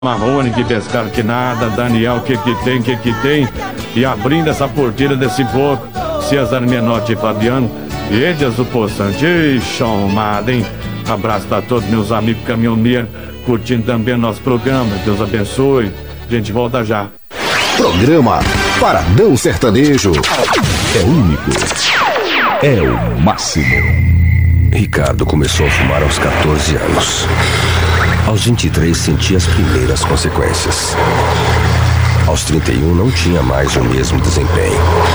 Marrone, que pescar que nada, Daniel, que tem, e abrindo essa porteira desse pouco, César Menotti e Fabiano, eles o poçante, chamada, hein? Abraço para todos meus amigos caminhoneiros, curtindo também nosso programa, Deus abençoe, a gente volta já. Programa Paradão Sertanejo, é único, é o máximo. Ricardo começou a fumar aos 14 anos. Aos 23 sentia as primeiras consequências. Aos 31 não tinha mais o mesmo desempenho.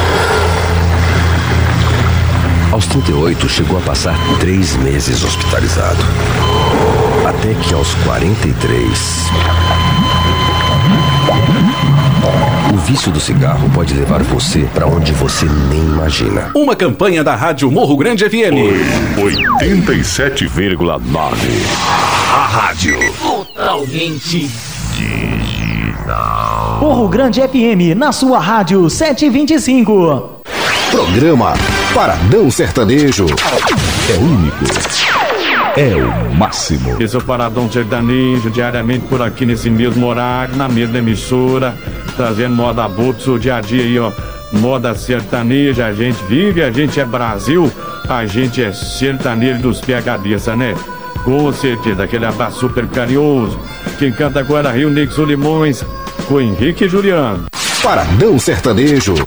Aos 38 chegou a passar 3 meses hospitalizado. Até que aos 43... O vício do cigarro pode levar você para onde você nem imagina. Uma campanha da Rádio Morro Grande FM. 87,9. A rádio totalmente digital. Morro Grande FM, na sua rádio 725. Programa Paradão Sertanejo, é único, é o máximo. Esse é o Paradão Sertanejo, diariamente por aqui nesse mesmo horário, na mesma emissora, trazendo moda boa pro seu dia a dia aí, ó. Moda sertaneja, a gente vive, a gente é Brasil, a gente é sertanejo dos PHDs, né? Com certeza, aquele abraço super carinhoso. Quem canta agora Rio Negro Solimões, com Henrique e Juliano. Paradão Sertanejo,